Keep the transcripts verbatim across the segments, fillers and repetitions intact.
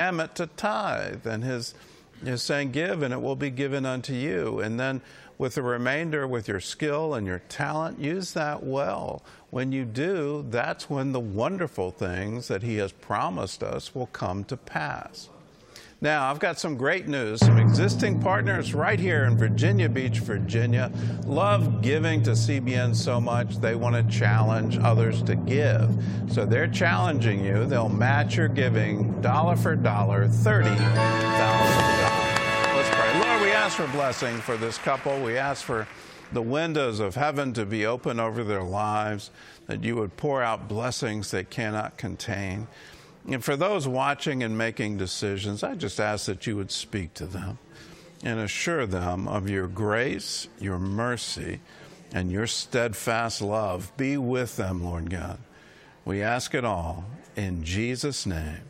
commandment to tithe, and his is saying, give, and it will be given unto you. And then with the remainder, with your skill and your talent, use that well. When you do, that's when the wonderful things that he has promised us will come to pass. Now, I've got some great news. Some existing partners right here in Virginia Beach, Virginia, love giving to C B N so much they want to challenge others to give. So they're challenging you. They'll match your giving dollar for dollar, thirty thousand dollars. Let's pray. Lord, we ask for blessing for this couple. We ask for the windows of heaven to be open over their lives, that you would pour out blessings they cannot contain. And for those watching and making decisions, I just ask that you would speak to them and assure them of your grace, your mercy, and your steadfast love. Be with them, Lord God. We ask it all in Jesus' name.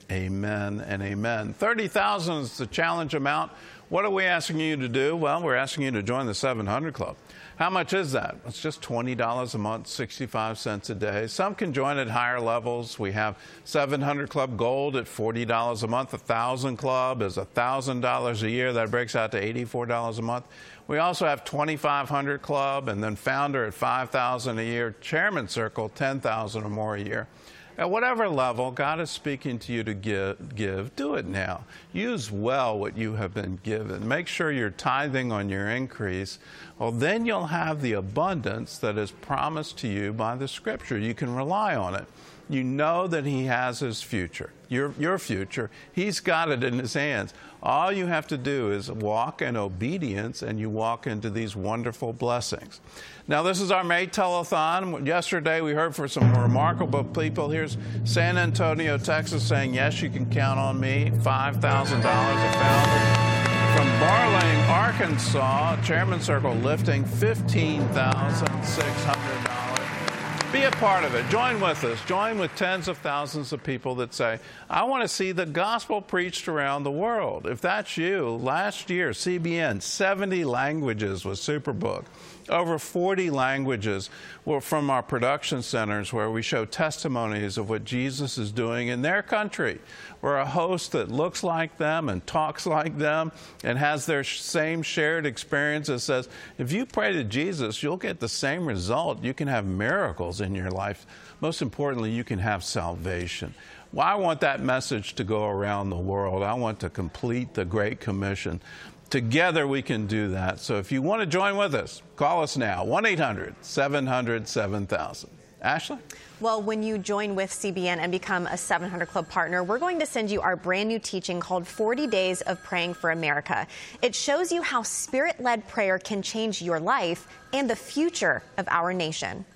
Amen and amen. thirty thousand dollars is the challenge amount. What are we asking you to do? Well, we're asking you to join the seven hundred Club. How much is that? It's just twenty dollars a month, sixty-five cents a day. Some can join at higher levels. We have seven hundred Club Gold at forty dollars a month. one thousand Club is one thousand dollars a year. That breaks out to eighty-four dollars a month. We also have twenty-five hundred Club, and then Founder at five thousand dollars a year. Chairman Circle, ten thousand dollars or more a year. At whatever level God is speaking to you to give, give, do it now. Use well what you have been given. Make sure you're tithing on your increase. Well, then you'll have the abundance that is promised to you by the Scripture. You can rely on it. You know that he has his future, your, your future. He's got it in his hands. All you have to do is walk in obedience, and you walk into these wonderful blessings. Now, this is our May Telethon. Yesterday, we heard from some remarkable people. Here's San Antonio, Texas, saying, yes, you can count on me, five thousand dollars a founder. From Barling, Arkansas, Chairman Circle lifting fifteen thousand six hundred dollars. Be a part of it. Join with us. Join with tens of thousands of people that say, I want to see the gospel preached around the world. If that's you, last year, C B N, seventy languages with Superbook. Over forty languages were from our production centers where we show testimonies of what Jesus is doing in their country. We're a host that looks like them and talks like them and has their same shared experience that says, if you pray to Jesus, you'll get the same result. You can have miracles in your life. Most importantly, you can have salvation. Well, I want that message to go around the world. I want to complete the Great Commission. Together we can do that. So if you want to join with us, call us now, one eight hundred seven hundred seven thousand. Ashley? Well, when you join with C B N and become a seven hundred Club partner, we're going to send you our brand new teaching called forty days of Praying for America. It shows you how Spirit-led prayer can change your life and the future of our nation.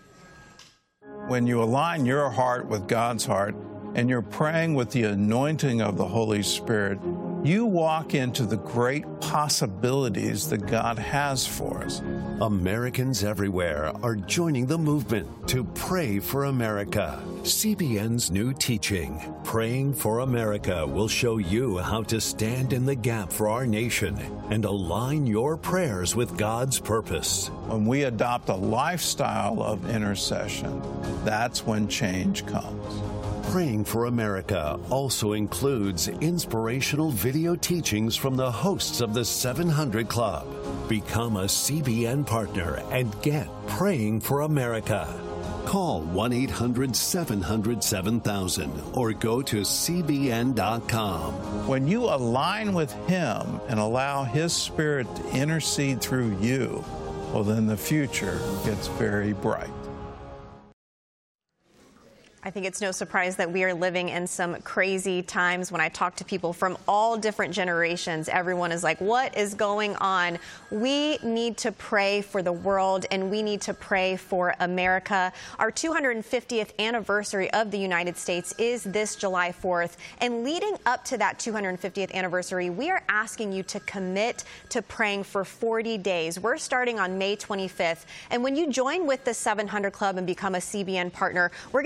When you align your heart with God's heart and you're praying with the anointing of the Holy Spirit, you walk into the great possibilities that God has for us. Americans everywhere are joining the movement to pray for America. C B N's new teaching, Praying for America, will show you how to stand in the gap for our nation and align your prayers with God's purpose. When we adopt a lifestyle of intercession, that's when change comes. Praying for America also includes inspirational video teachings from the hosts of the seven hundred Club. Become a C B N partner and get Praying for America. Call one eight hundred seven hundred seven thousand or go to C B N dot com. When you align with him and allow his Spirit to intercede through you, well, then the future gets very bright. I think it's no surprise that we are living in some crazy times. When I talk to people from all different generations, everyone is like, what is going on? We need to pray for the world, and we need to pray for America. Our two hundred fiftieth anniversary of the United States is this July fourth. And leading up to that two hundred fiftieth anniversary, we are asking you to commit to praying for forty days. We're starting on May twenty-fifth. And when you join with the seven hundred Club and become a C B N partner, we're going to send you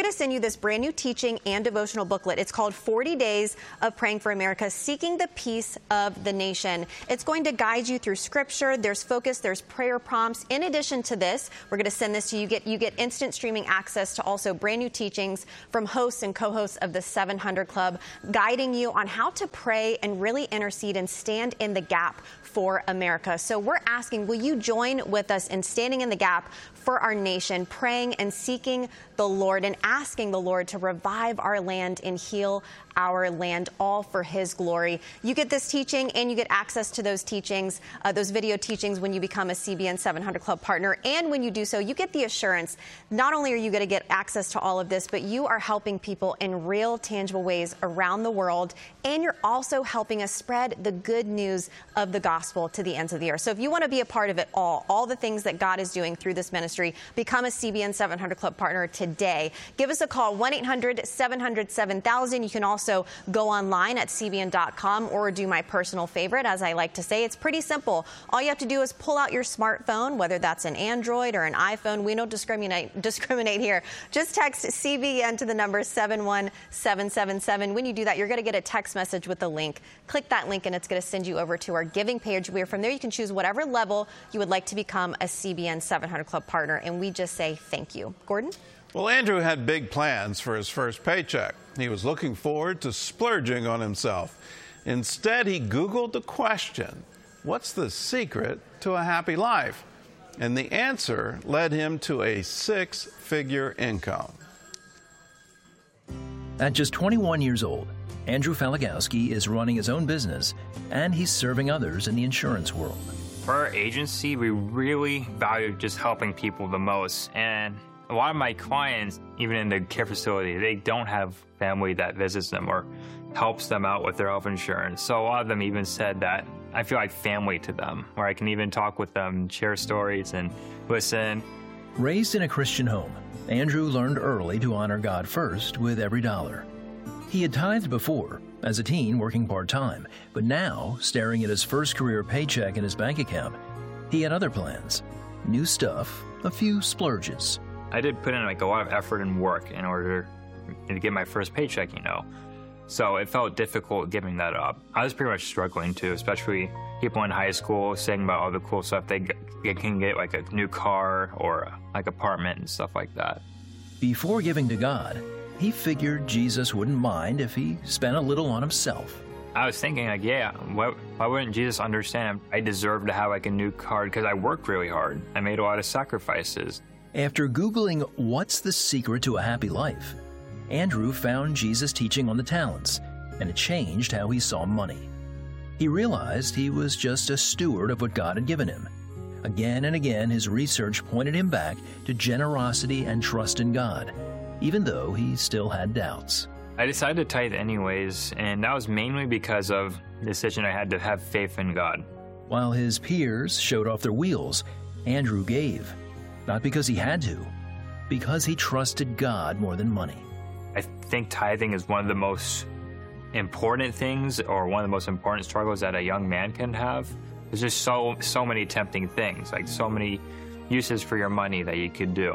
this brand new teaching and devotional booklet. It's called forty days of Praying for America, Seeking the Peace of the Nation. It's going to guide you through scripture. There's focus, there's prayer prompts. In addition to this, we're going to send this to you. You get, you get instant streaming access to also brand new teachings from hosts and co-hosts of the seven hundred Club, guiding you on how to pray and really intercede and stand in the gap for America. So we're asking, will you join with us in standing in the gap for our nation, praying and seeking the Lord and asking the Lord to revive our land and heal our land, all for his glory. You get this teaching and you get access to those teachings, uh, those video teachings when you become a C B N seven hundred Club partner. And when you do so, you get the assurance, not only are you going to get access to all of this, but you are helping people in real, tangible ways around the world. And you're also helping us spread the good news of the gospel to the ends of the earth. So if you want to be a part of it all, all the things that God is doing through this ministry, become a C B N seven hundred Club partner today. Give us a call, one eight hundred seven hundred seven thousand. You can also Also, go online at C B N dot com or do my personal favorite, as I like to say. It's pretty simple. All you have to do is pull out your smartphone, whether that's an Android or an iPhone. We don't discriminate discriminate here. Just text C B N to the number seven one seven seven seven. When you do that, you're going to get a text message with the link. Click that link and it's going to send you over to our giving page, where from there you can choose whatever level you would like to become a C B N seven hundred Club partner. And we just say thank you. Gordon? Well, Andrew had big plans for his first paycheck. He was looking forward to splurging on himself. Instead, he Googled the question, what's the secret to a happy life? And the answer led him to a six-figure income. At just twenty-one years old, Andrew Falagowski is running his own business, and he's serving others in the insurance world. For our agency, we really value just helping people the most. And a lot of my clients, even in the care facility, they don't have family that visits them or helps them out with their health insurance. So a lot of them even said that I feel like family to them, where I can even talk with them, share stories, and listen. Raised in a Christian home, Andrew learned early to honor God first with every dollar. He had tithed before, as a teen working part-time, but now, staring at his first career paycheck in his bank account, he had other plans. New stuff, a few splurges. I did put in like a lot of effort and work in order to get my first paycheck, you know. So it felt difficult giving that up. I was pretty much struggling too, especially people in high school saying about all the cool stuff they, get, they can get, like a new car or like apartment and stuff like that. Before giving to God, he figured Jesus wouldn't mind if he spent a little on himself. I was thinking like, yeah, why, why wouldn't Jesus understand I deserve to have like a new car because I worked really hard. I made a lot of sacrifices. After Googling what's the secret to a happy life, Andrew found Jesus' teaching on the talents, and it changed how he saw money. He realized he was just a steward of what God had given him. Again and again, his research pointed him back to generosity and trust in God, even though he still had doubts. I decided to tithe anyways, and that was mainly because of the decision I had to have faith in God. While his peers showed off their wheels, Andrew gave. Not because he had to, because he trusted God more than money. I think tithing is one of the most important things, or one of the most important struggles that a young man can have. There's just so so many tempting things, like so many uses for your money that you could do.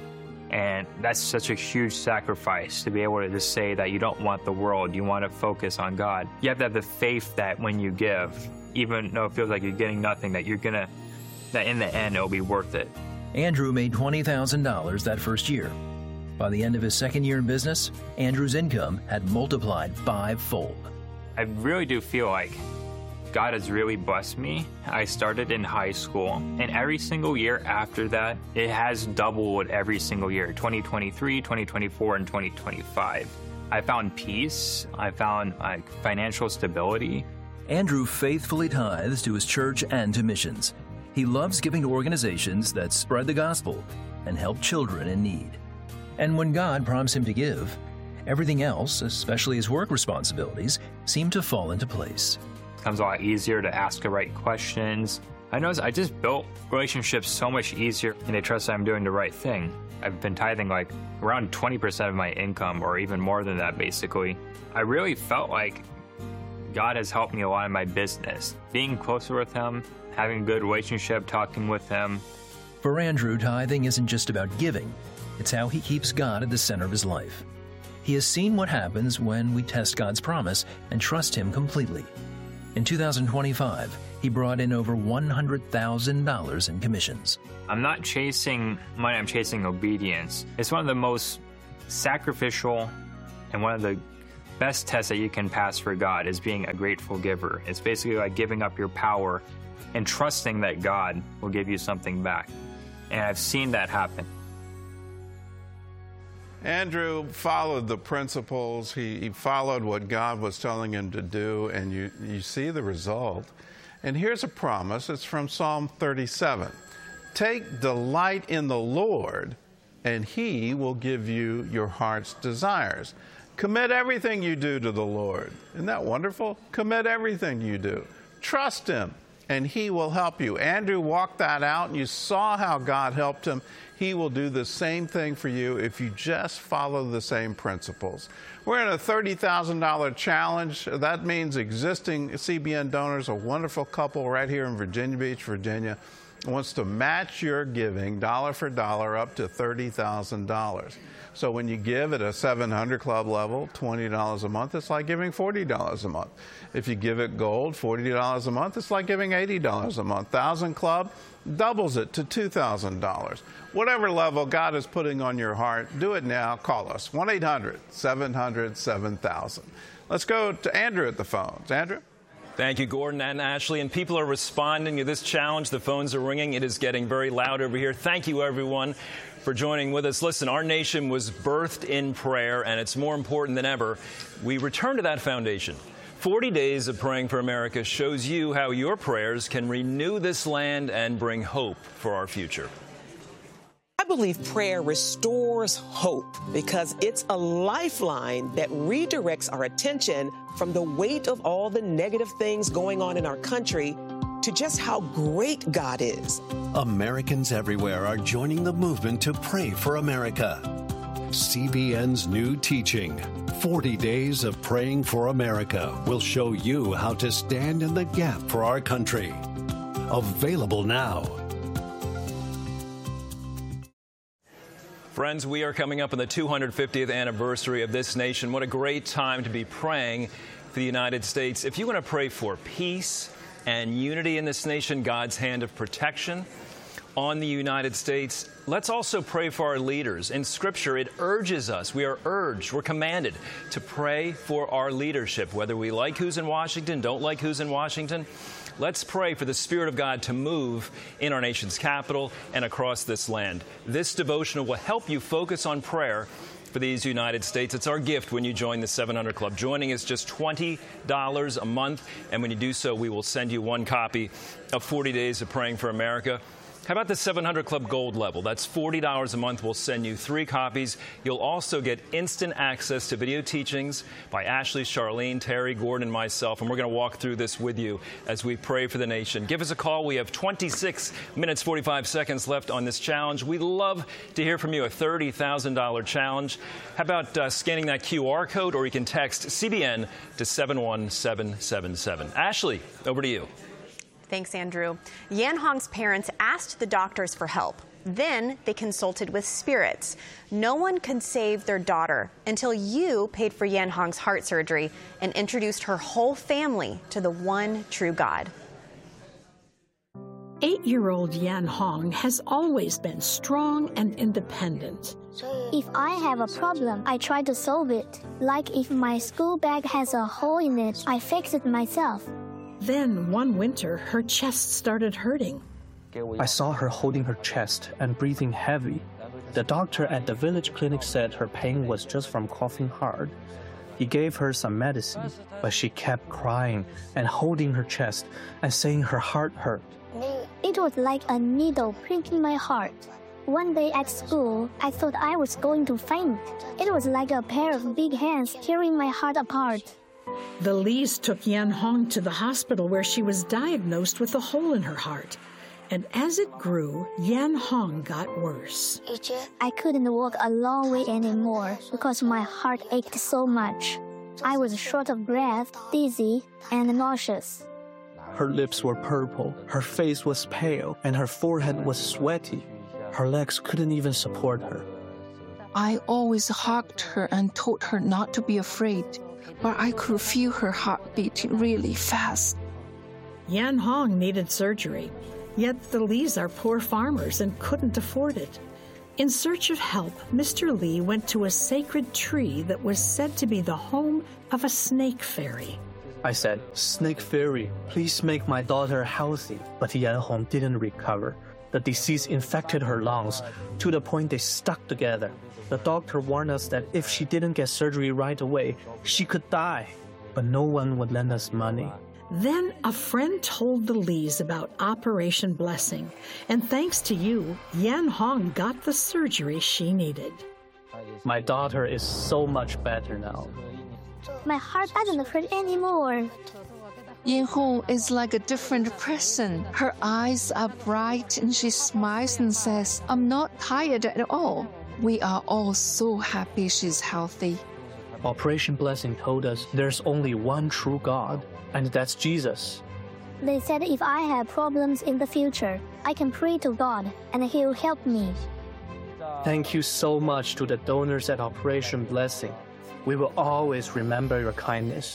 And that's such a huge sacrifice to be able to just say that you don't want the world, you want to focus on God. You have to have the faith that when you give, even though it feels like you're getting nothing, that you're gonna, that in the end it'll be worth it. Andrew made twenty thousand dollars that first year. By the end of his second year in business, Andrew's income had multiplied fivefold. I really do feel like God has really blessed me. I started in high school, and every single year after that, it has doubled every single year, twenty twenty-three, twenty twenty-four, and twenty twenty-five. I found peace. I found like financial stability. Andrew faithfully tithes to his church and to missions. He loves giving to organizations that spread the gospel and help children in need. And when God prompts him to give, everything else, especially his work responsibilities, seem to fall into place. It becomes a lot easier to ask the right questions. I noticed I just built relationships so much easier, and they trust that I'm doing the right thing. I've been tithing like around twenty percent of my income, or even more than that, basically. I really felt like God has helped me a lot in my business. Being closer with him, having a good relationship, talking with him. For Andrew, tithing isn't just about giving. It's how he keeps God at the center of his life. He has seen what happens when we test God's promise and trust him completely. In two thousand twenty-five, he brought in over one hundred thousand dollars in commissions. I'm not chasing money, I'm chasing obedience. It's one of the most sacrificial and one of the best tests that you can pass for God is being a grateful giver. It's basically like giving up your power and trusting that God will give you something back. And I've seen that happen. Andrew followed the principles. He, he followed what God was telling him to do, and you, you see the result. And here's a promise. It's from Psalm thirty-seven. Take delight in the Lord, and he will give you your heart's desires. Commit everything you do to the Lord. Isn't that wonderful? Commit everything you do. Trust him, and he will help you. Andrew walked that out, and you saw how God helped him. He will do the same thing for you if you just follow the same principles. We're in a thirty thousand dollars challenge. That means existing C B N donors, a wonderful couple right here in Virginia Beach, Virginia, wants to match your giving dollar for dollar up to thirty thousand dollars. So when you give at a seven hundred club level, twenty dollars a month, it's like giving forty dollars a month. If you give it gold, forty dollars a month, it's like giving eighty dollars a month. one thousand club doubles it to two thousand dollars. Whatever level God is putting on your heart, do it now. Call us, one eight hundred, seven hundred, seven thousand. Let's go to Andrew at the phones. Andrew? Thank you, Gordon and Ashley. And people are responding to this challenge. The phones are ringing. It is getting very loud over here. Thank you, everyone, for joining with us. Listen, our nation was birthed in prayer, and it's more important than ever we return to that foundation. forty days of Praying for America shows you how your prayers can renew this land and bring hope for our future. I believe prayer restores hope because it's a lifeline that redirects our attention from the weight of all the negative things going on in our country to just how great God is. Americans everywhere are joining the movement to pray for America. C B N's new teaching, forty days of Praying for America, will show you how to stand in the gap for our country. Available now. Friends, we are coming up on the two hundred fiftieth anniversary of this nation. What a great time to be praying for the United States. If you want to pray for peace and unity in this nation, God's hand of protection on the United States, let's also pray for our leaders. In Scripture, it urges us, we are urged, we're commanded to pray for our leadership, whether we like who's in Washington, don't like who's in Washington. Let's pray for the Spirit of God to move in our nation's capital and across this land. This devotional will help you focus on prayer for these United States. It's our gift when you join the seven hundred Club. Joining is just twenty dollars a month, and when you do so, we will send you one copy of forty days of Praying for America. How about the seven hundred Club Gold level? That's forty dollars a month. We'll send you three copies. You'll also get instant access to video teachings by Ashley, Charlene, Terry, Gordon, and myself. And we're going to walk through this with you as we pray for the nation. Give us a call. We have twenty-six minutes, forty-five seconds left on this challenge. We'd love to hear from you. A thirty thousand dollars challenge. How about uh, scanning that Q R code, or you can text C B N to seven one seven seven seven. Ashley, over to you. Thanks, Andrew. Yan Hong's parents asked the doctors for help. Then they consulted with spirits. No one could save their daughter until you paid for Yan Hong's heart surgery and introduced her whole family to the one true God. Eight-year-old Yan Hong has always been strong and independent. If I have a problem, I try to solve it. Like if my school bag has a hole in it, I fix it myself. Then one winter, her chest started hurting. I saw her holding her chest and breathing heavy. The doctor at the village clinic said her pain was just from coughing hard. He gave her some medicine, but she kept crying and holding her chest and saying her heart hurt. It was like a needle pricking my heart. One day at school, I thought I was going to faint. It was like a pair of big hands tearing my heart apart. The Lees took Yan Hong to the hospital where she was diagnosed with a hole in her heart. And as it grew, Yan Hong got worse. I couldn't walk a long way anymore because my heart ached so much. I was short of breath, dizzy, and nauseous. Her lips were purple, her face was pale, and her forehead was sweaty. Her legs couldn't even support her. I always hugged her and told her not to be afraid, but I could feel her heart beating really fast. Yan Hong needed surgery, yet the Lees are poor farmers and couldn't afford it. In search of help, Mister Lee went to a sacred tree that was said to be the home of a snake fairy. I said, "Snake fairy, please make my daughter healthy." But Yan Hong didn't recover. The disease infected her lungs to the point they stuck together. The doctor warned us that if she didn't get surgery right away, she could die. But no one would lend us money. Then a friend told the Lees about Operation Blessing, and thanks to you, Yan Hong got the surgery she needed. My daughter is so much better now. My heart doesn't hurt anymore. Yan Hong is like a different person. Her eyes are bright and she smiles and says, "I'm not tired at all." We are all so happy she's healthy. Operation Blessing told us there's only one true God, and that's Jesus. They said if I have problems in the future, I can pray to God and He'll help me. Thank you so much to the donors at Operation Blessing. We will always remember your kindness.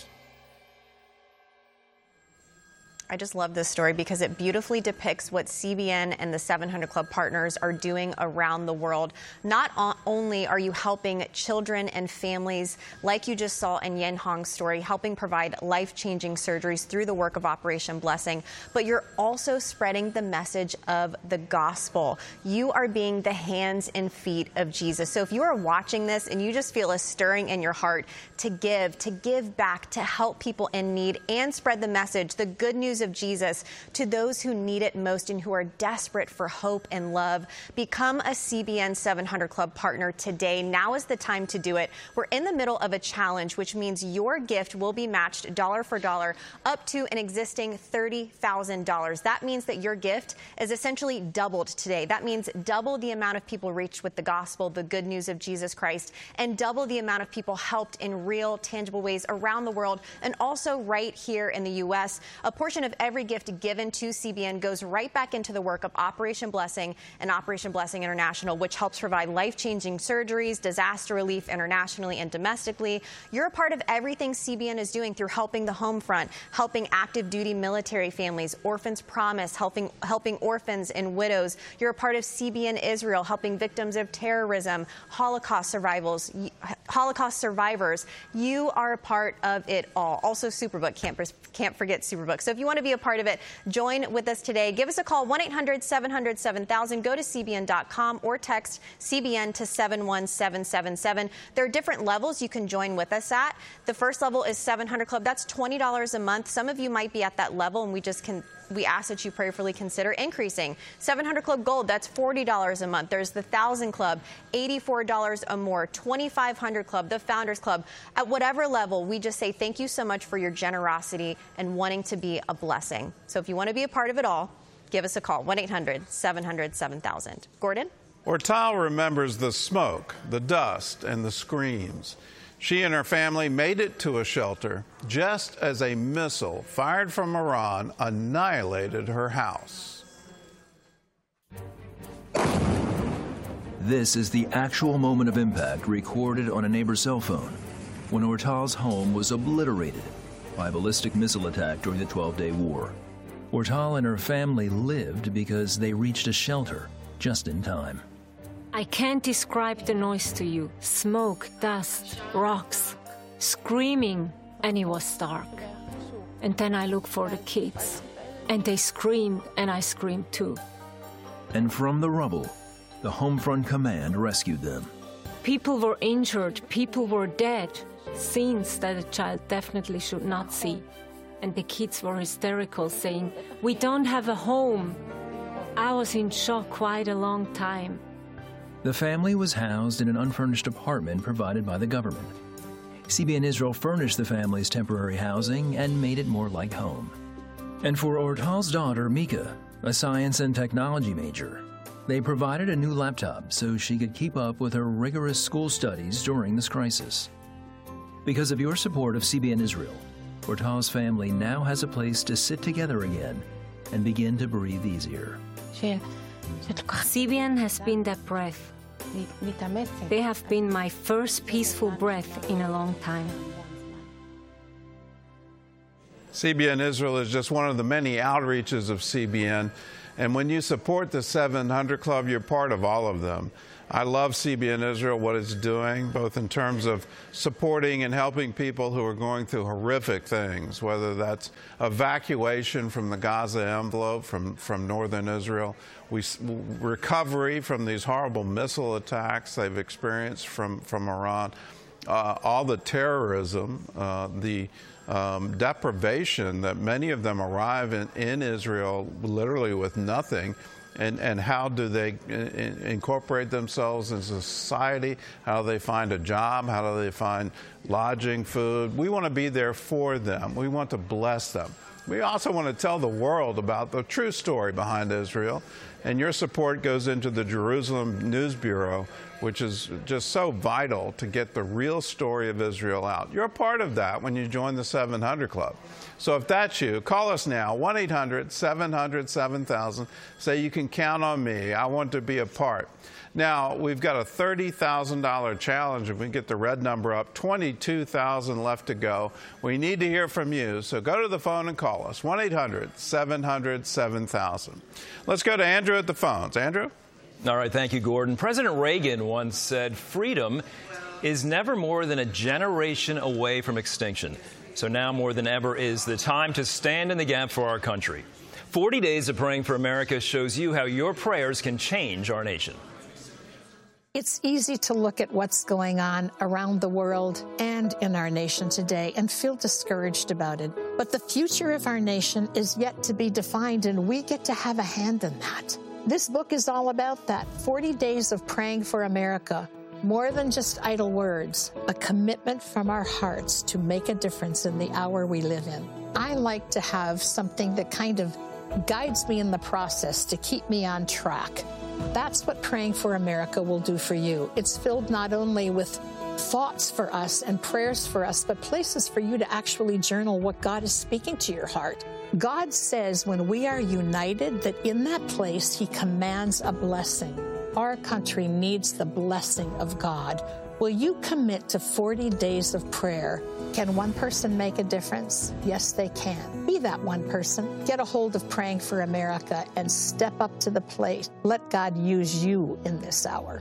I just love this story because it beautifully depicts what C B N and the seven hundred Club partners are doing around the world. Not only are you helping children and families, like you just saw in Yan Hong's story, helping provide life-changing surgeries through the work of Operation Blessing, but you're also spreading the message of the gospel. You are being the hands and feet of Jesus. So if you are watching this and you just feel a stirring in your heart to give, to give back, to help people in need and spread the message, the good news of Jesus to those who need it most and who are desperate for hope and love, become a C B N seven hundred Club partner today. Now is the time to do it. We're in the middle of a challenge, which means your gift will be matched dollar for dollar up to an existing thirty thousand dollars. That means that your gift is essentially doubled today. That means double the amount of people reached with the gospel, the good news of Jesus Christ, and double the amount of people helped in real, tangible ways around the world and also right here in the U S. A portion of every gift given to C B N goes right back into the work of Operation Blessing and Operation Blessing International, which helps provide life-changing surgeries, disaster relief internationally and domestically. You're a part of everything C B N is doing through helping the home front, helping active duty military families, Orphans Promise, helping, helping orphans and widows. You're a part of C B N Israel, helping victims of terrorism, Holocaust survivors, Holocaust survivors. You are a part of it all. Also, Superbook, can't, can't forget Superbook. So if you want to be a part of it, join with us today. Give us a call, one eight hundred seven hundred seven thousand. Go to C B N dot com or text C B N to seven one seven seven seven. There are different levels you can join with us at. The first level is seven hundred Club. That's twenty dollars a month. Some of you might be at that level, and we just can we ask that you prayerfully consider increasing. seven hundred Club Gold, that's forty dollars a month. There's the one thousand Club, eighty-four dollars or more. twenty-five hundred Club, the Founders Club. At whatever level, we just say thank you so much for your generosity and wanting to be a blessing. So if you want to be a part of it all, give us a call, one eight hundred seven hundred seven thousand. Gordon? Ortal remembers the smoke, the dust, and the screams. She and her family made it to a shelter just as a missile fired from Iran annihilated her house. This is the actual moment of impact recorded on a neighbor's cell phone when Ortal's home was obliterated by a ballistic missile attack during the twelve-day war. Ortal and her family lived because they reached a shelter just in time. I can't describe the noise to you. Smoke, dust, rocks, screaming, and it was dark. And then I looked for the kids, and they screamed, and I screamed too. And from the rubble, the Homefront Command rescued them. People were injured, people were dead, scenes that a child definitely should not see. And the kids were hysterical, saying, "We don't have a home." I was in shock quite a long time. The family was housed in an unfurnished apartment provided by the government. C B N Israel furnished the family's temporary housing and made it more like home. And for Ortal's daughter, Mika, a science and technology major, they provided a new laptop so she could keep up with her rigorous school studies during this crisis. Because of your support of C B N Israel, Ortal's family now has a place to sit together again and begin to breathe easier. C B N has been that breath They have been my first peaceful breath in a long time. C B N Israel is just one of the many outreaches of C B N. And when you support the seven hundred Club, you're part of all of them. I love C B N Israel, what it's doing, both in terms of supporting and helping people who are going through horrific things, whether that's evacuation from the Gaza envelope, from, from northern Israel, we, recovery from these horrible missile attacks they've experienced from, from Iran, uh, all the terrorism, uh, the um, deprivation that many of them arrive in, in Israel literally with nothing. And, and how do they in, incorporate themselves in society? How do they find a job? How do they find lodging, food? We want to be there for them. We want to bless them. We also want to tell the world about the true story behind Israel. And your support goes into the Jerusalem News Bureau, which is just so vital to get the real story of Israel out. You're a part of that when you join the seven hundred Club. So if that's you, call us now, one eight hundred seven hundred seven thousand. Say you can count on me. I want to be a part. Now, we've got a thirty thousand dollar challenge. If we get the red number up, twenty-two thousand left to go. We need to hear from you, so go to the phone and call us, one eight hundred seven hundred seven thousand. Let's go to Andrew at the phones. Andrew? All right, thank you, Gordon. President Reagan once said, freedom is never more than a generation away from extinction. So now more than ever is the time to stand in the gap for our country. forty days of Praying for America shows you how your prayers can change our nation. It's easy to look at what's going on around the world and in our nation today and feel discouraged about it. But the future of our nation is yet to be defined, and we get to have a hand in that. This book is all about that. forty days of Praying for America. More than just idle words, a commitment from our hearts to make a difference in the hour we live in. I like to have something that kind of guides me in the process to keep me on track. That's what Praying for America will do for you. It's filled not only with thoughts for us and prayers for us, but places for you to actually journal what God is speaking to your heart. God says when we are united, that in that place, He commands a blessing. Our country needs the blessing of God. Will you commit to forty days of prayer? Can one person make a difference? Yes, they can. Be that one person. Get a hold of Praying for America and step up to the plate. Let God use you in this hour.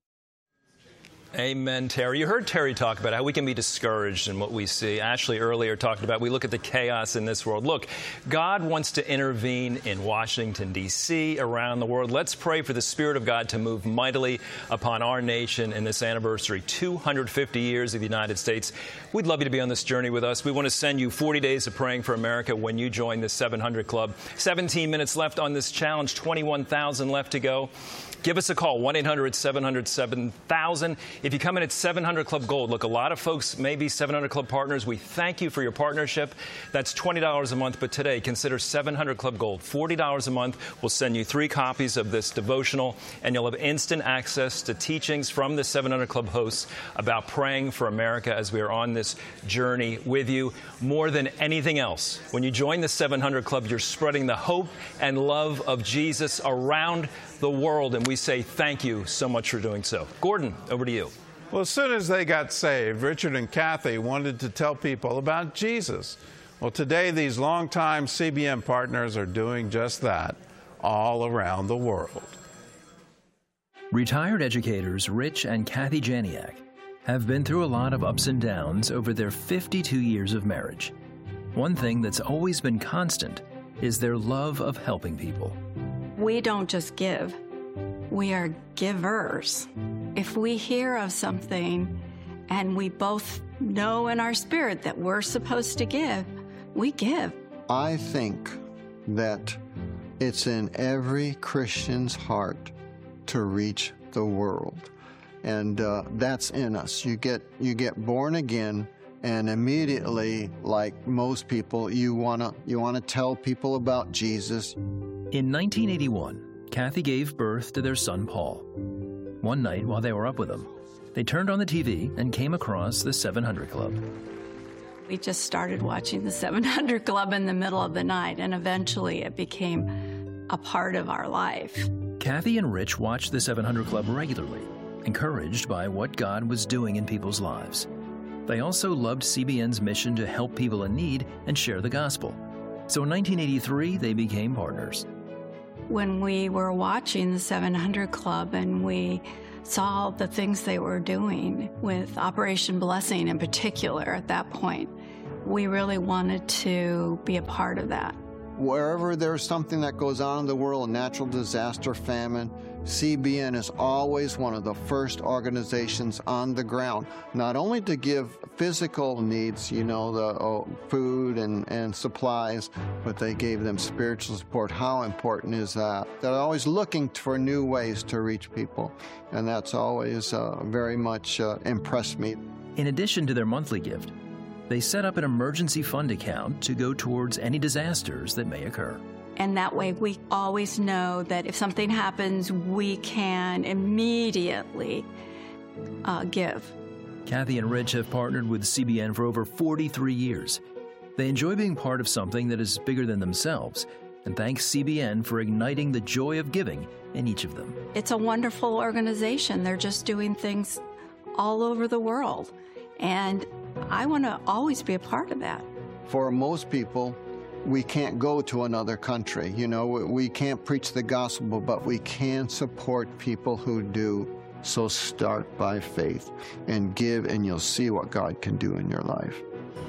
Amen, Terry. You heard Terry talk about how we can be discouraged in what we see. Ashley earlier talked about we look at the chaos in this world. Look, God wants to intervene in Washington, D C, around the world. Let's pray for the Spirit of God to move mightily upon our nation in this anniversary, two hundred fifty years of the United States. We'd love you to be on this journey with us. We want to send you forty days of Praying for America when you join the seven hundred Club. seventeen minutes left on this challenge, twenty-one thousand left to go. Give us a call, one eight hundred seven hundred seven thousand. If you come in at seven hundred Club Gold, look, a lot of folks may be seven hundred Club partners. We thank you for your partnership. That's twenty dollars a month, but today consider seven hundred Club Gold, forty dollars a month. We'll send you three copies of this devotional, and you'll have instant access to teachings from the seven hundred Club hosts about praying for America as we are on this journey with you. More than anything else, when you join the seven hundred Club, you're spreading the hope and love of Jesus around the world, and we say thank you so much for doing so. Gordon, over to you. Well, as soon as they got saved, Richard and Kathy wanted to tell people about Jesus. Well, today these longtime C B N partners are doing just that all around the world. Retired educators Rich and Kathy Janiak have been through a lot of ups and downs over their fifty-two years of marriage. One thing that's always been constant is their love of helping people. We don't just give, we are givers. If we hear of something and we both know in our spirit that we're supposed to give, we give. I think that it's in every Christian's heart to reach the world. And uh, that's in us. You get, you get born again, and immediately, like most people, you wanna, you wanna tell people about Jesus. In nineteen eighty-one, Kathy gave birth to their son, Paul. One night, while they were up with him, they turned on the T V and came across the seven hundred Club. We just started watching the seven hundred Club in the middle of the night, and eventually it became a part of our life. Kathy and Rich watched the seven hundred Club regularly, encouraged by what God was doing in people's lives. They also loved C B N's mission to help people in need and share the gospel. So in nineteen eighty-three, they became partners. When we were watching the seven hundred Club and we saw the things they were doing with Operation Blessing in particular at that point, we really wanted to be a part of that. Wherever there's something that goes on in the world, natural disaster, famine, C B N is always one of the first organizations on the ground, not only to give physical needs, you know, the oh, food and, and supplies, but they gave them spiritual support. How important is that? They're always looking for new ways to reach people, and that's always uh, very much uh, impressed me. In addition to their monthly gift, they set up an emergency fund account to go towards any disasters that may occur. And that way we always know that if something happens, we can immediately uh, give. Kathy and Rich have partnered with C B N for over forty-three years. They enjoy being part of something that is bigger than themselves, and thank C B N for igniting the joy of giving in each of them. It's a wonderful organization. They're just doing things all over the world. And I want to always be a part of that. For most people, we can't go to another country. You know, we can't preach the gospel, but we can support people who do. So start by faith and give, and you'll see what God can do in your life.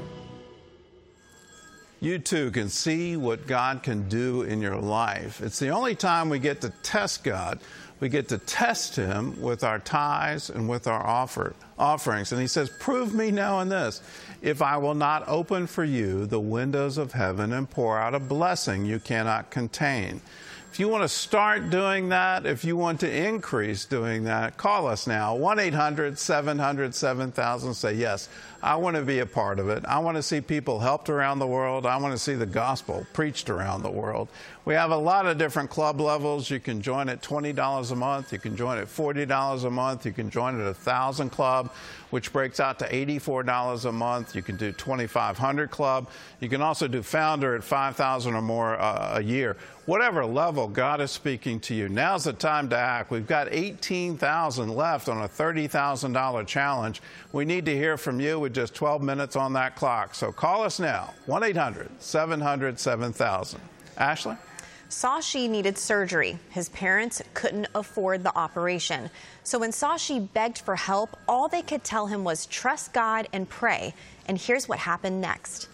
You too can see what God can do in your life. It's the only time we get to test God. We get to test Him with our tithes and with our offer, offerings. And He says, prove me now in this, if I will not open for you the windows of heaven and pour out a blessing you cannot contain. If you want to start doing that, if you want to increase doing that, call us now, one eight hundred, seven hundred, seven thousand. Say, yes, I want to be a part of it. I want to see people helped around the world. I want to see the gospel preached around the world. We have a lot of different club levels. You can join at twenty dollars a month. You can join at forty dollars a month. You can join at a one thousand Club, which breaks out to eighty-four dollars a month. You can do twenty-five hundred Club. You can also do Founder at five thousand dollars or more uh, a year. Whatever level God is speaking to you, now's the time to act. We've got eighteen thousand left on a thirty thousand dollars challenge. We need to hear from you with just twelve minutes on that clock. So call us now, one eight hundred, seven hundred, seven thousand. Ashley? Sashi needed surgery. His parents couldn't afford the operation. So when Sashi begged for help, all they could tell him was trust God and pray. And here's what happened next.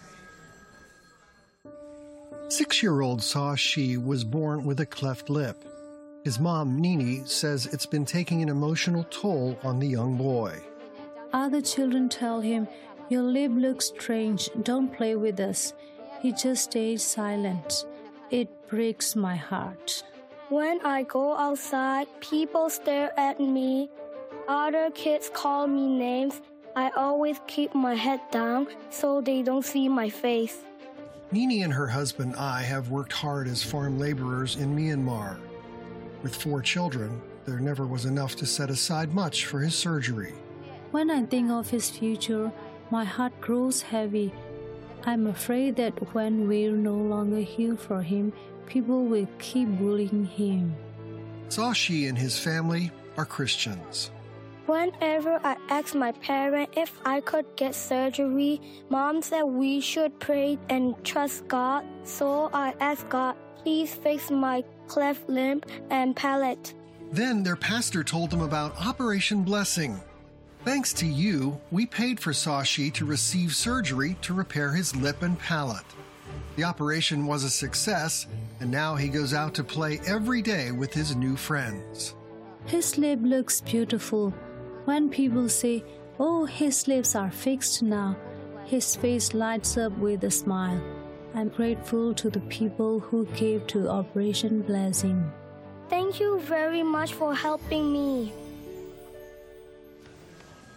Six-year-old Sashi was born with a cleft lip. His mom, Nini, says it's been taking an emotional toll on the young boy. Other children tell him, your lip looks strange, don't play with us. He just stays silent. It breaks my heart. When I go outside, people stare at me. Other kids call me names. I always keep my head down so they don't see my face. Nini and her husband, I, have worked hard as farm laborers in Myanmar. With four children, there never was enough to set aside much for his surgery. When I think of his future, my heart grows heavy. I'm afraid that when we're no longer here for him, people will keep bullying him. Sashi and his family are Christians. Whenever I ask my parents if I could get surgery, Mom said we should pray and trust God. So I asked God, please fix my cleft lip and palate. Then their pastor told them about Operation Blessing. Thanks to you, we paid for Sashi to receive surgery to repair his lip and palate. The operation was a success, and now he goes out to play every day with his new friends. His lip looks beautiful. When people say, oh, his lips are fixed now, his face lights up with a smile. I'm grateful to the people who gave to Operation Blessing. Thank you very much for helping me.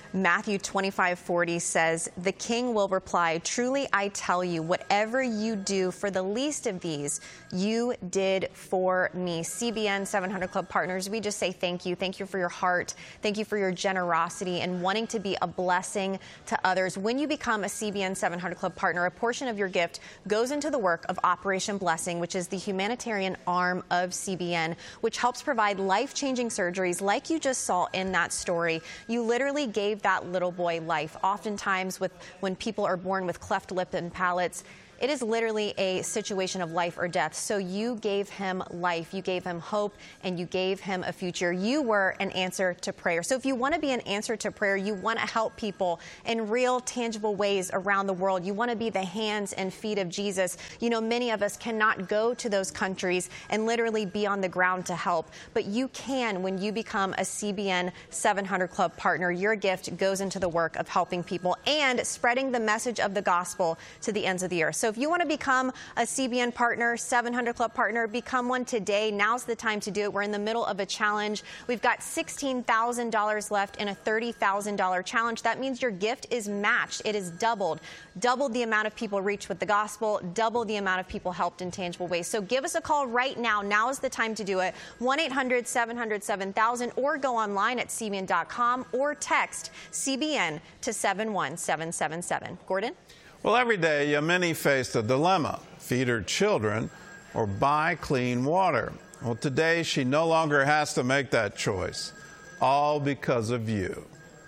Matthew twenty-five forty says, "The king will reply, 'Truly I tell you, whatever you do for the least of these, you did for me.'" C B N seven hundred Club partners, we just say thank you. Thank you for your heart. Thank you for your generosity and wanting to be a blessing to others. When you become a C B N seven hundred Club partner, a portion of your gift goes into the work of Operation Blessing, which is the humanitarian arm of C B N, which helps provide life-changing surgeries like you just saw in that story. You literally gave that little boy life. Oftentimes, with when people are born with cleft lip and palates, it is literally a situation of life or death. So you gave him life, you gave him hope, and you gave him a future. You were an answer to prayer. So if you want to be an answer to prayer, you want to help people in real, tangible ways around the world. You want to be the hands and feet of Jesus. You know, many of us cannot go to those countries and literally be on the ground to help, but you can when you become a C B N seven hundred Club partner. Your gift goes into the work of helping people and spreading the message of the gospel to the ends of the earth. So if you want to become a C B N partner, seven hundred Club partner, become one today. Now's the time to do it. We're in the middle of a challenge. We've got sixteen thousand dollars left in a thirty thousand dollars challenge. That means your gift is matched. It is doubled. Doubled the amount of people reached with the gospel, double the amount of people helped in tangible ways. So give us a call right now. Now is the time to do it. one eight hundred seven hundred seven thousand, or go online at C B N dot com or text C B N to seven one seven seven seven. Gordon? Well, every day, Yamini faced a dilemma: feed her children or buy clean water. Well, today, she no longer has to make that choice, all because of you.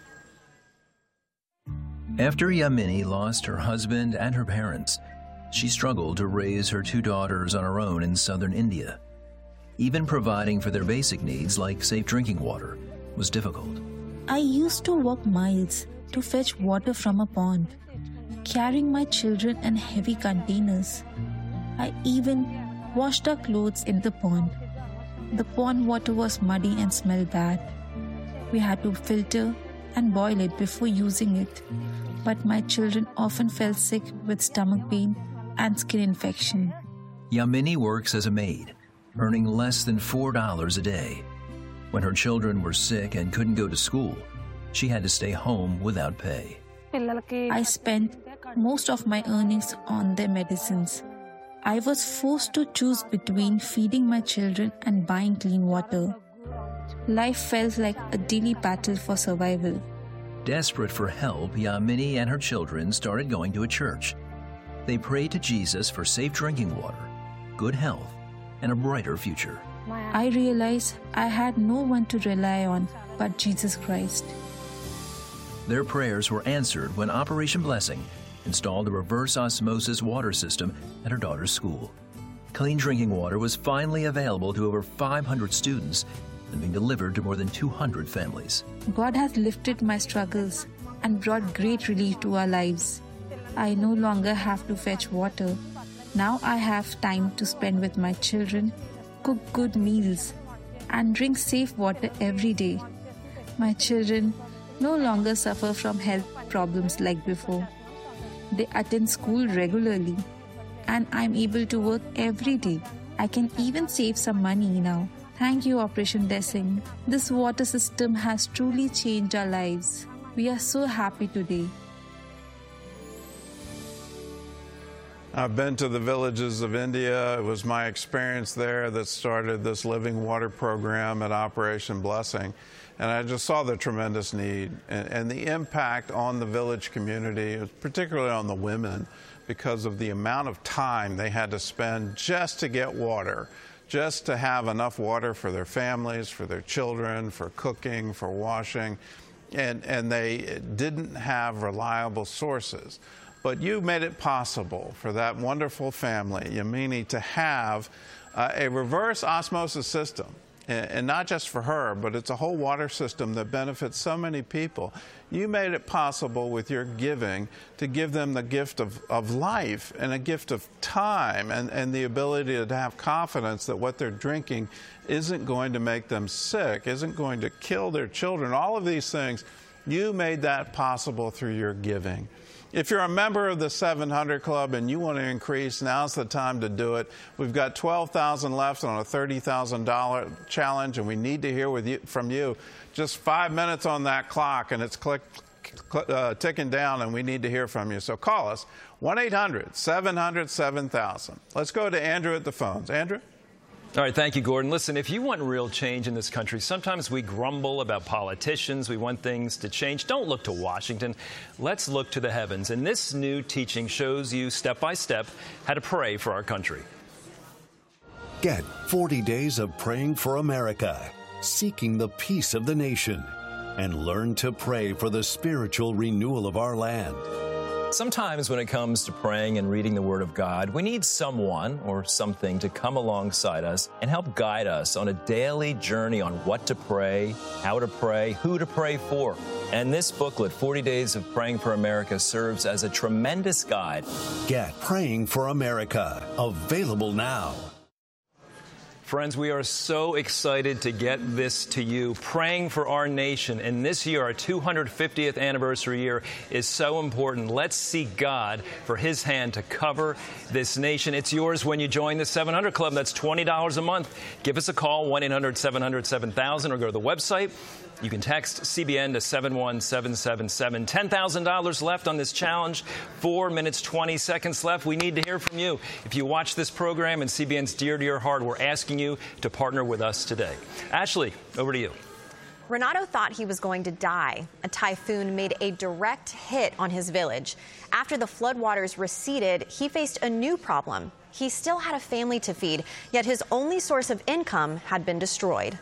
After Yamini lost her husband and her parents, she struggled to raise her two daughters on her own in southern India. Even providing for their basic needs, like safe drinking water, was difficult. I used to walk miles to fetch water from a pond, carrying my children in heavy containers. I even washed our clothes in the pond. The pond water was muddy and smelled bad. We had to filter and boil it before using it, but my children often fell sick with stomach pain and skin infection. Yamini works as a maid, earning less than four dollars a day. When her children were sick and couldn't go to school, she had to stay home without pay. I spent most of my earnings on their medicines. I was forced to choose between feeding my children and buying clean water. Life felt like a daily battle for survival. Desperate for help, Yamini and her children started going to a church. They prayed to Jesus for safe drinking water, good health, and a brighter future. I realized I had no one to rely on but Jesus Christ. Their prayers were answered when Operation Blessing installed a reverse osmosis water system at her daughter's school. Clean drinking water was finally available to over five hundred students and being delivered to more than two hundred families. God has lifted my struggles and brought great relief to our lives. I no longer have to fetch water. Now I have time to spend with my children, cook good meals, and drink safe water every day. My children no longer suffer from health problems like before. They attend school regularly, and I'm able to work every day. I can even save some money now. Thank you, Operation Blessing. This water system has truly changed our lives. We are so happy today. I've been to the villages of India. It was my experience there that started this living water program at Operation Blessing. And I just saw the tremendous need and, and the impact on the village community, particularly on the women, because of the amount of time they had to spend just to get water, just to have enough water for their families, for their children, for cooking, for washing. And, and they didn't have reliable sources. But you made it possible for that wonderful family, Yamini, to have uh, a reverse osmosis system. And not just for her, but it's a whole water system that benefits so many people. You made it possible with your giving to give them the gift of, of life and a gift of time and, and the ability to have confidence that what they're drinking isn't going to make them sick, isn't going to kill their children. All of these things, you made that possible through your giving. If you're a member of the seven hundred Club and you want to increase, now's the time to do it. We've got twelve thousand dollars left on a thirty thousand dollars challenge, and we need to hear with you, from you. Just five minutes on that clock, and it's click, uh, ticking down, and we need to hear from you. So call us, one eight hundred seven hundred seven thousand. Let's go to Andrew at the phones. Andrew? All right, thank you, Gordon. Listen, if you want real change in this country, sometimes we grumble about politicians. We want things to change. Don't look to Washington. Let's look to the heavens. And this new teaching shows you step by step how to pray for our country. Get forty days of praying for America, seeking the peace of the nation, and learn to pray for the spiritual renewal of our land. Sometimes when it comes to praying and reading the Word of God, we need someone or something to come alongside us and help guide us on a daily journey on what to pray, how to pray, who to pray for. And this booklet, forty days of Praying for America, serves as a tremendous guide. Get Praying for America, available now. Friends, we are so excited to get this to you. Praying for our nation. And this year, our two hundred fiftieth anniversary year, is so important. Let's seek God for His hand to cover this nation. It's yours when you join the seven hundred Club. That's twenty dollars a month. Give us a call, one eight hundred seven hundred seven thousand, or go to the website. You can text C B N to seven one seven seven seven. ten thousand dollars left on this challenge. Four minutes, twenty seconds left. We need to hear from you. If you watch this program and C B N's dear to your heart, we're asking you to partner with us today. Ashley, over to you. Renato thought he was going to die. A typhoon made a direct hit on his village. After the floodwaters receded, he faced a new problem. He still had a family to feed, yet his only source of income had been destroyed.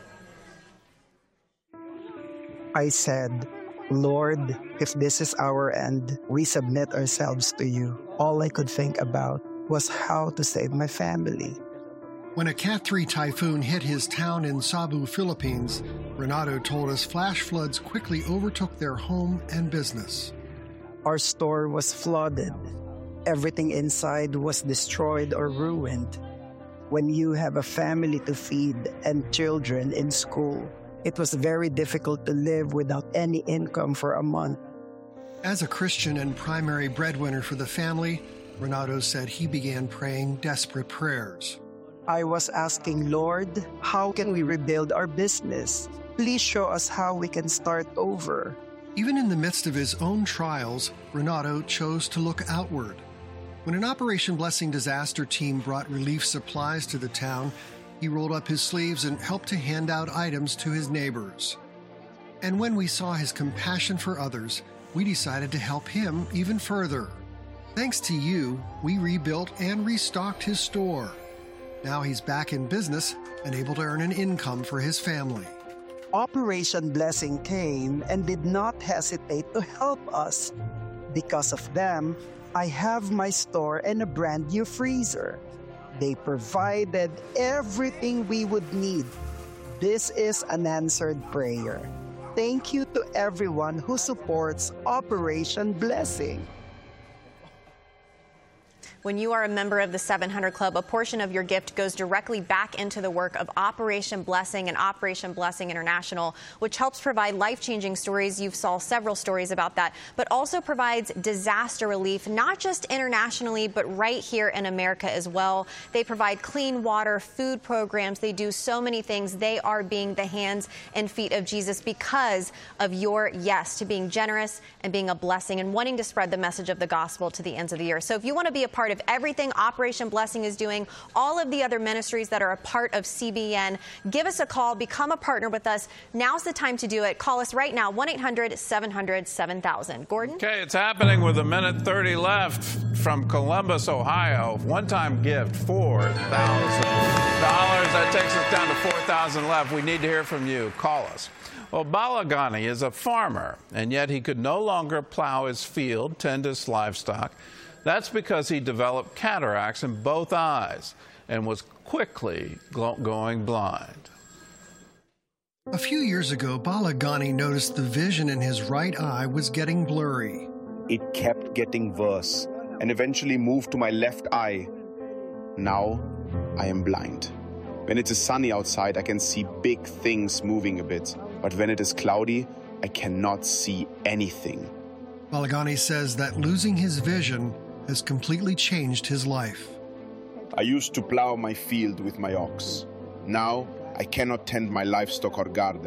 I said, Lord, if this is our end, we submit ourselves to you. All I could think about was how to save my family. When a Cat three typhoon hit his town in Cebu, Philippines, Renato told us flash floods quickly overtook their home and business. Our store was flooded. Everything inside was destroyed or ruined. When you have a family to feed and children in school, it was very difficult to live without any income for a month. As a Christian and primary breadwinner for the family, Renato said he began praying desperate prayers. I was asking, Lord, how can we rebuild our business? Please show us how we can start over. Even in the midst of his own trials, Renato chose to look outward. When an Operation Blessing disaster team brought relief supplies to the town, he rolled up his sleeves and helped to hand out items to his neighbors. And when we saw his compassion for others, we decided to help him even further. Thanks to you, we rebuilt and restocked his store. Now he's back in business and able to earn an income for his family. Operation Blessing came and did not hesitate to help us. Because of them, I have my store and a brand new freezer. They provided everything we would need. This is an answered prayer. Thank you to everyone who supports Operation Blessing. When you are a member of the seven hundred Club, a portion of your gift goes directly back into the work of Operation Blessing and Operation Blessing International, which helps provide life-changing stories. You saw several stories about that, but also provides disaster relief, not just internationally, but right here in America as well. They provide clean water, food programs. They do so many things. They are being the hands and feet of Jesus because of your yes to being generous and being a blessing and wanting to spread the message of the gospel to the ends of the earth. So if you want to be a part of everything Operation Blessing is doing, all of the other ministries that are a part of C B N, give us a call, become a partner with us. Now's the time to do it. Call us right now, one eight hundred seven hundred seven thousand. Gordon? Okay, it's happening with a minute thirty left from Columbus, Ohio. One-time gift, four thousand dollars. That takes us down to four thousand dollars left. We need to hear from you. Call us. Well, Balagani is a farmer, and yet he could no longer plow his field, tend his livestock. That's because he developed cataracts in both eyes and was quickly going blind. A few years ago, Balagani noticed the vision in his right eye was getting blurry. It kept getting worse and eventually moved to my left eye. Now I am blind. When it is sunny outside, I can see big things moving a bit, but when it is cloudy, I cannot see anything. Balagani says that losing his vision has completely changed his life. I used to plow my field with my ox. Now I cannot tend my livestock or garden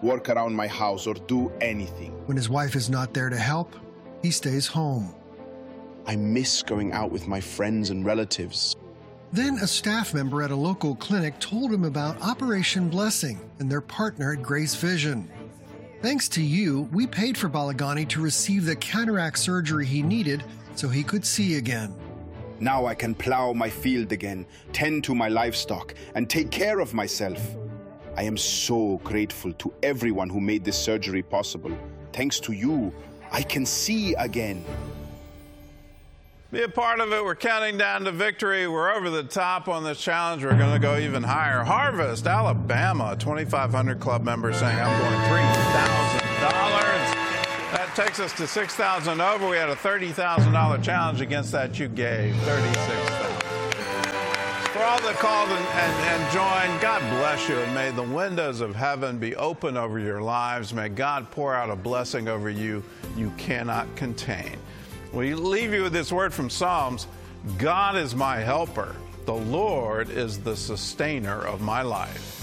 work around my house, or do anything. When his wife is not there to help, he stays home. I miss going out with my friends and relatives. Then a staff member at a local clinic told him about Operation Blessing and their partner at Grace Vision. Thanks to you, we paid for Balagani to receive the cataract surgery he needed so he could see again. Now I can plow my field again, tend to my livestock, and take care of myself. I am so grateful to everyone who made this surgery possible. Thanks to you, I can see again. Be a part of it. We're counting down to victory. We're over the top on this challenge. We're going to go even higher. Harvest, Alabama, twenty-five hundred club members saying, I'm going three thousand dollars. That takes us to six thousand dollars over. We had a thirty thousand dollars challenge against that. You gave thirty-six thousand dollars. For all that called and, and, and joined, God bless you, and may the windows of heaven be open over your lives. May God pour out a blessing over you you cannot contain. We leave you with this word from Psalms. God is my helper. The Lord is the sustainer of my life.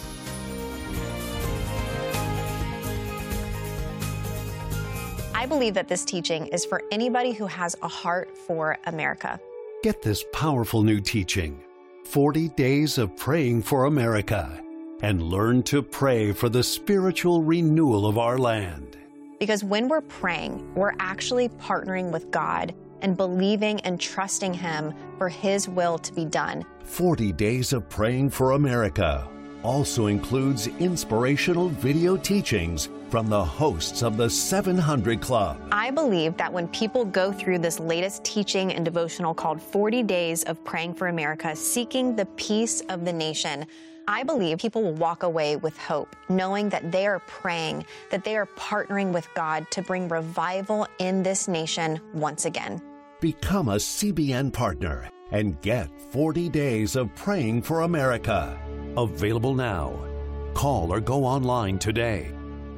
I believe that this teaching is for anybody who has a heart for America. Get this powerful new teaching, forty days of Praying for America, and learn to pray for the spiritual renewal of our land. Because when we're praying, we're actually partnering with God and believing and trusting Him for His will to be done. forty days of Praying for America also includes inspirational video teachings from the hosts of the seven hundred Club. I believe that when people go through this latest teaching and devotional called forty days of Praying for America, seeking the peace of the nation, I believe people will walk away with hope, knowing that they are praying, that they are partnering with God to bring revival in this nation once again. Become a C B N partner and get forty days of Praying for America. Available now. Call or go online today.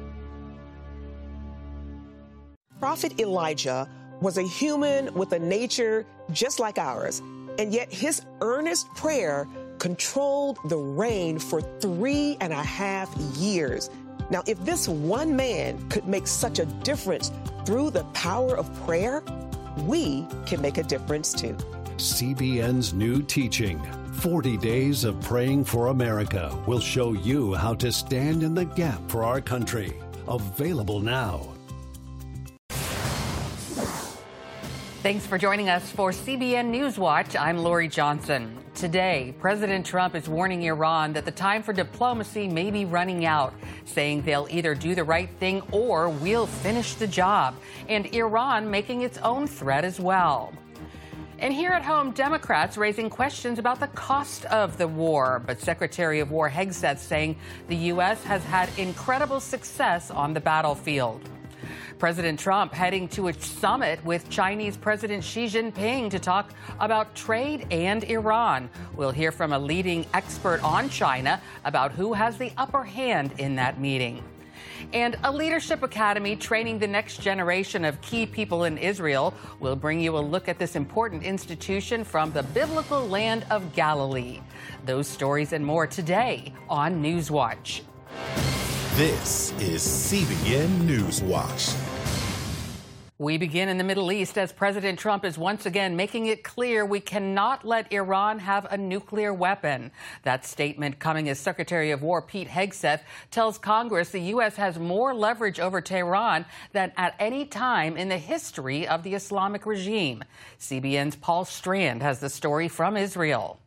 Prophet Elijah was a human with a nature just like ours, and yet his earnest prayer controlled the rain for three and a half years. Now, if this one man could make such a difference through the power of prayer, we can make a difference too. C B N's new teaching, forty days of Praying for America, will show you how to stand in the gap for our country. Available now. Thanks for joining us for C B N Newswatch. I'm Lori Johnson. Today, President Trump is warning Iran that the time for diplomacy may be running out, saying they'll either do the right thing or we'll finish the job, and Iran making its own threat as well. And here at home, Democrats raising questions about the cost of the war, but Secretary of War Hegseth saying the U S has had incredible success on the battlefield. President Trump heading to a summit with Chinese President Xi Jinping to talk about trade and Iran. We'll hear from a leading expert on China about who has the upper hand in that meeting. And a leadership academy training the next generation of key people in Israel will bring you a look at this important institution from the biblical land of Galilee. Those stories and more today on Newswatch. This is C B N Newswatch. We begin in the Middle East as President Trump is once again making it clear we cannot let Iran have a nuclear weapon. That statement coming as Secretary of War Pete Hegseth tells Congress the U S has more leverage over Tehran than at any time in the history of the Islamic regime. C B N's Paul Strand has the story from Israel.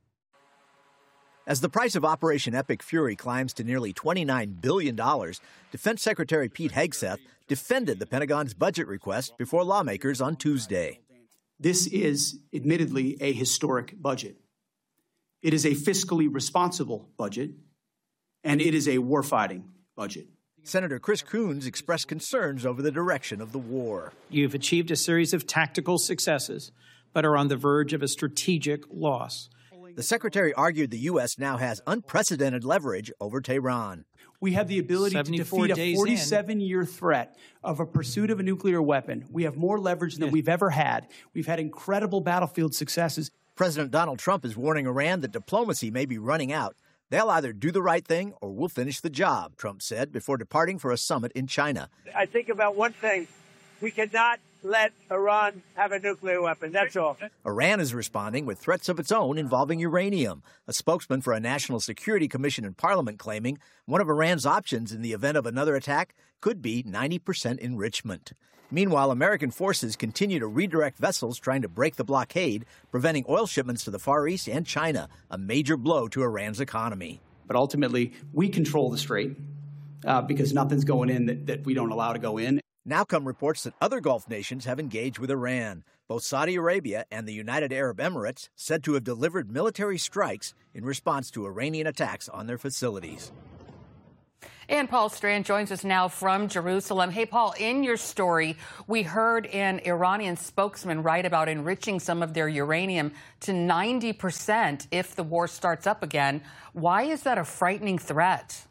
As the price of Operation Epic Fury climbs to nearly twenty-nine billion dollars, Defense Secretary Pete Hegseth defended the Pentagon's budget request before lawmakers on Tuesday. This is admittedly a historic budget. It is a fiscally responsible budget, and it is a warfighting budget. Senator Chris Coons expressed concerns over the direction of the war. You've achieved a series of tactical successes, but are on the verge of a strategic loss. The secretary argued the U S now has unprecedented leverage over Tehran. We have the ability to defeat a forty-seven-year threat of a pursuit of a nuclear weapon. We have more leverage than we've ever had. We've had incredible battlefield successes. President Donald Trump is warning Iran that diplomacy may be running out, They'll either do the right thing or we'll finish the job, Trump said before departing for a summit in China. I think about one thing. We cannot let Iran have a nuclear weapon. That's all. Iran is responding with threats of its own involving uranium. A spokesman for a National Security Commission in Parliament claiming one of Iran's options in the event of another attack could be ninety percent enrichment. Meanwhile, American forces continue to redirect vessels trying to break the blockade, preventing oil shipments to the Far East and China, a major blow to Iran's economy. But ultimately, we control the strait uh, because nothing's going in that, that we don't allow to go in. Now come reports that other Gulf nations have engaged with Iran. Both Saudi Arabia and the United Arab Emirates said to have delivered military strikes in response to Iranian attacks on their facilities. And Paul Strand joins us now from Jerusalem. Hey, Paul, in your story, we heard an Iranian spokesman write about enriching some of their uranium to ninety percent if the war starts up again. Why is that a frightening threat?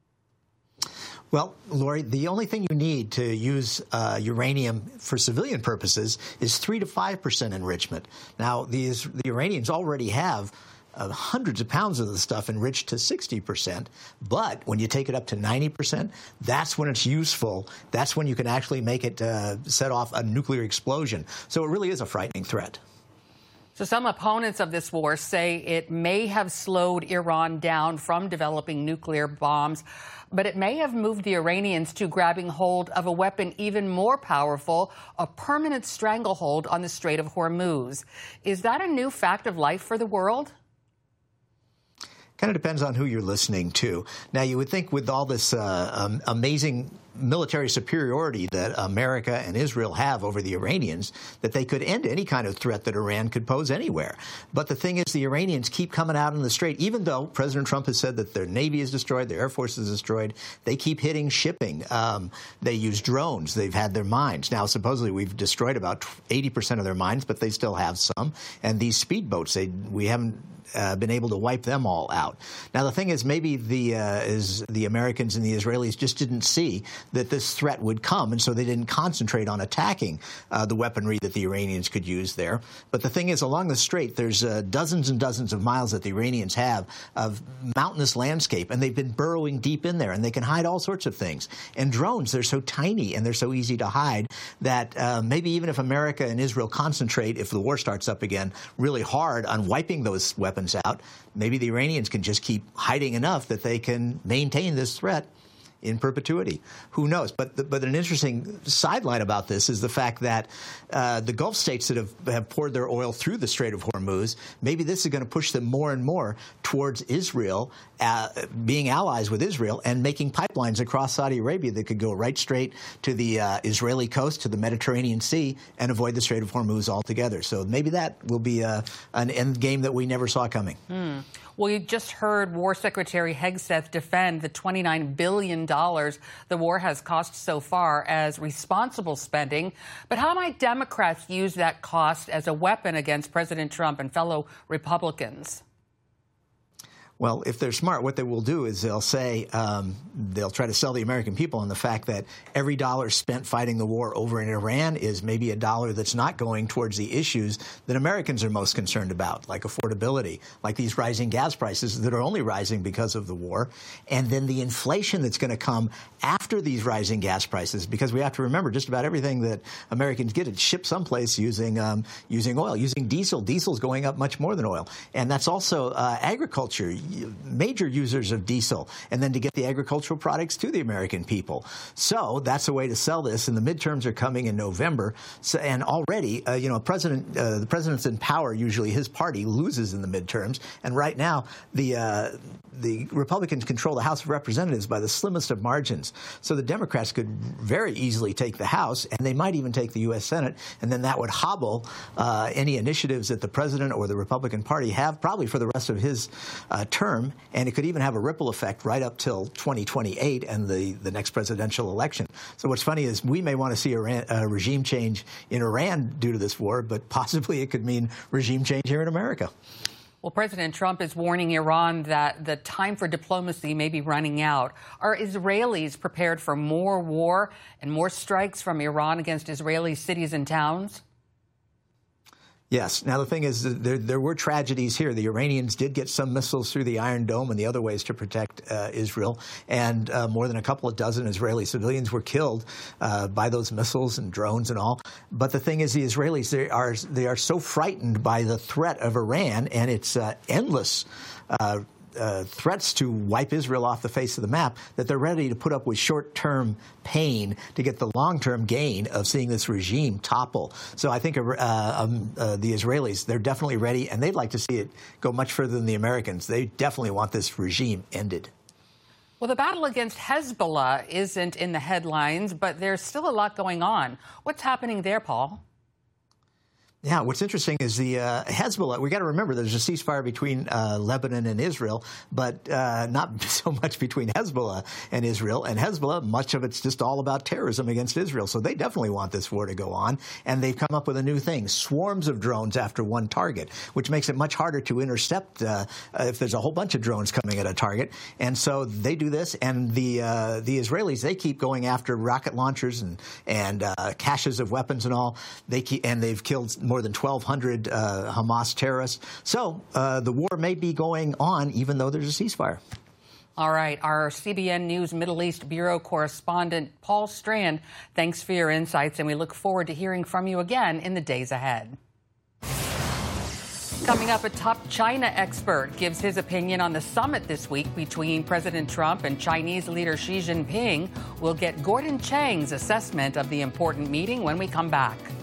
Well, Lori, the only thing you need to use uh, uranium for civilian purposes is three to five percent enrichment. Now, these, the Iranians already have Uh, hundreds of pounds of the stuff enriched to sixty percent. But when you take it up to ninety percent, that's when it's useful. That's when you can actually make it uh, set off a nuclear explosion. So it really is a frightening threat. So some opponents of this war say it may have slowed Iran down from developing nuclear bombs, but it may have moved the Iranians to grabbing hold of a weapon even more powerful, a permanent stranglehold on the Strait of Hormuz. Is that a new fact of life for the world? Kind of depends on who you're listening to. Now, you would think with all this uh, um, amazing military superiority that America and Israel have over the Iranians, that they could end any kind of threat that Iran could pose anywhere. But the thing is, the Iranians keep coming out in the strait, even though President Trump has said that their Navy is destroyed, their Air Force is destroyed. They keep hitting shipping. Um, they use drones. They've had their mines. Now, supposedly, we've destroyed about eighty percent of their mines, but they still have some. And these speedboats, they, we haven't Uh, been able to wipe them all out. Now, the thing is, maybe the uh, is the Americans and the Israelis just didn't see that this threat would come, and so they didn't concentrate on attacking uh, the weaponry that the Iranians could use there. But the thing is, along the strait, there's uh, dozens and dozens of miles that the Iranians have of mountainous landscape, and they've been burrowing deep in there, and they can hide all sorts of things. And drones, they're so tiny and they're so easy to hide that uh, maybe even if America and Israel concentrate, if the war starts up again, really hard on wiping those weapons out, maybe the Iranians can just keep hiding enough that they can maintain this threat in perpetuity. Who knows? But the, but an interesting sideline about this is the fact that uh, the Gulf states that have, have poured their oil through the Strait of Hormuz, maybe this is going to push them more and more towards Israel, uh, being allies with Israel and making pipelines across Saudi Arabia that could go right straight to the uh, Israeli coast, to the Mediterranean Sea, and avoid the Strait of Hormuz altogether. So maybe that will be uh, an end game that we never saw coming. Hmm. Well, you just heard War Secretary Hegseth defend the twenty-nine billion dollars the war has cost so far as responsible spending. But how might Democrats use that cost as a weapon against President Trump and fellow Republicans? Well, if they're smart, what they will do is they'll say, um, they'll try to sell the American people on the fact that every dollar spent fighting the war over in Iran is maybe a dollar that's not going towards the issues that Americans are most concerned about, like affordability, like these rising gas prices that are only rising because of the war, and then the inflation that's going to come after these rising gas prices, because we have to remember just about everything that Americans get is shipped someplace using um, using oil, using diesel. Diesel's going up much more than oil. And that's also uh, agriculture. Major users of diesel, and then to get the agricultural products to the American people. So that's a way to sell this, and the midterms are coming in November. So, and already, uh, you know, president, uh, the president's in power. Usually, his party loses in the midterms, and right now, the uh, the Republicans control the House of Representatives by the slimmest of margins. So the Democrats could very easily take the House, and they might even take the U S Senate, and then that would hobble uh, any initiatives that the president or the Republican Party have, probably for the rest of his uh, term, and it could even have a ripple effect right up till twenty twenty-eight and the, the next presidential election. So what's funny is we may want to see a, a regime change in Iran due to this war, but possibly it could mean regime change here in America. Well, President Trump is warning Iran that the time for diplomacy may be running out. Are Israelis prepared for more war and more strikes from Iran against Israeli cities and towns? Yes. Now, the thing is, there, there were tragedies here. The Iranians did get some missiles through the Iron Dome and the other ways to protect uh, Israel, and uh, more than a couple of dozen Israeli civilians were killed uh, by those missiles and drones and all. But the thing is, the Israelis, they are, they are so frightened by the threat of Iran and its uh, endless uh Uh, threats to wipe Israel off the face of the map, that they're ready to put up with short-term pain to get the long-term gain of seeing this regime topple. So I think uh, um, uh, the Israelis, they're definitely ready, and they'd like to see it go much further than the Americans. They definitely want this regime ended. Well, the battle against Hezbollah isn't in the headlines, but there's still a lot going on. What's happening there, Paul? Yeah, what's interesting is the uh, Hezbollah, we got to remember there's a ceasefire between uh, Lebanon and Israel, but uh, not so much between Hezbollah and Israel. And Hezbollah, much of it's just all about terrorism against Israel. So they definitely want this war to go on. And they've come up with a new thing, swarms of drones after one target, which makes it much harder to intercept uh, if there's a whole bunch of drones coming at a target. And so they do this. And the uh, the Israelis, they keep going after rocket launchers and, and uh, caches of weapons and all. They keep, and they've killed more than twelve hundred uh, Hamas terrorists. So uh, the war may be going on even though there's a ceasefire. All right. Our C B N News Middle East Bureau correspondent, Paul Strand, thanks for your insights, and we look forward to hearing from you again in the days ahead. Coming up, a top China expert gives his opinion on the summit this week between President Trump and Chinese leader Xi Jinping. We'll get Gordon Chang's assessment of the important meeting when we come back.